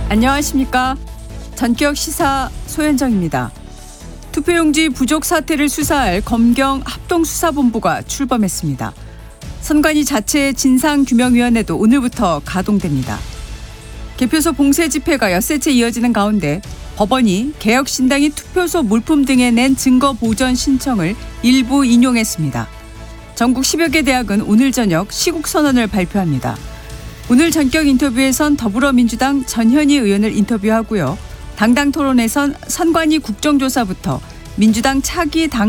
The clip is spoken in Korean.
안녕하십니까. 전격 시사 소현정입니다. 투표용지 부족 사태를 수사할 검경 합동수사본부가 출범했습니다. 선관위 자체 진상규명위원회도 오늘부터 가동됩니다. 개표소 봉쇄 집회가 엿새째 이어지는 가운데 법원이 개혁신당이 투표소 물품 등에 낸 증거 보전 신청을 일부 인용했습니다. 전국 10여 개 대학은 오늘 저녁 시국선언을 발표합니다. 오늘 전격 인터뷰에선 더불어민주당 전현희 의원을 인터뷰하고요. 당당 토론에선 선관위 국정조사부터 민주당 차기 당